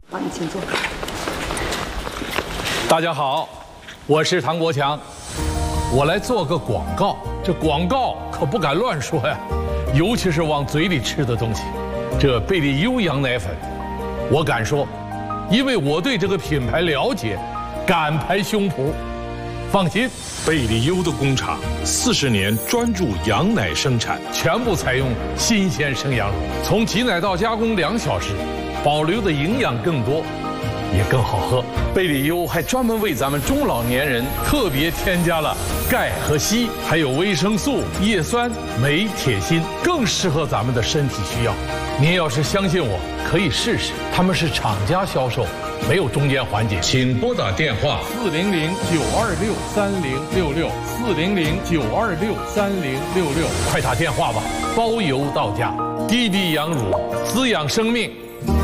好，你请坐。 大家好，我是唐国强，我来做个广告。这广告可不敢乱说呀，尤其是往嘴里吃的东西。这贝利优羊奶粉，我敢说，因为我对这个品牌了解，敢拍胸脯。放心， 贝利优的工厂40年专注羊奶生产， 全部采用新鲜生羊乳，从挤奶到加工2小时，保留的营养更多，也更好喝。贝利优还专门为咱们中老年人特别添加了钙和硒，还有维生素、叶酸、镁、铁、锌，更适合咱们的身体需要。您要是相信我，可以试试。他们是厂家销售，没有中间环节。请拨打电话400-926-3066，400-926-3066，快打电话吧，包邮到家。滴滴羊乳，滋养生命。